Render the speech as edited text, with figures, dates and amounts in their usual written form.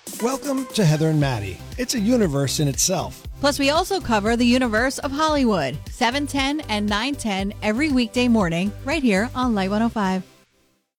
Welcome to Heather and Maddie. It's a universe in itself. Plus, we also cover the universe of Hollywood, 7:10 and 9:10 every weekday morning, right here on Light 105.